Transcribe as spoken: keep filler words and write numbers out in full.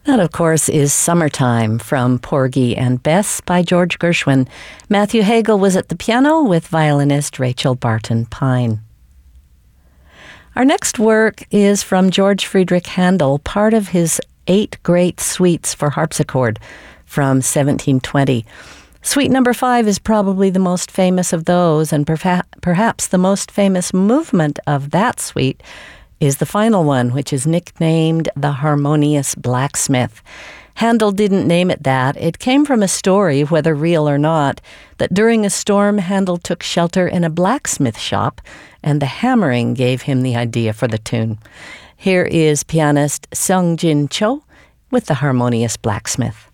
That, of course, is Summertime from Porgy and Bess by George Gershwin. Matthew Hagel was at the piano with violinist Rachel Barton Pine. Our next work is from George Friedrich Handel, part of his Eight Great Suites for Harpsichord from seventeen twenty. Suite number five is probably the most famous of those, and perfa- perhaps the most famous movement of that suite is the final one, which is nicknamed the Harmonious Blacksmith. Handel didn't name it that. It came from a story, whether real or not, that during a storm, Handel took shelter in a blacksmith shop, and the hammering gave him the idea for the tune. Here is pianist Seung-Jin Cho with the Harmonious Blacksmith.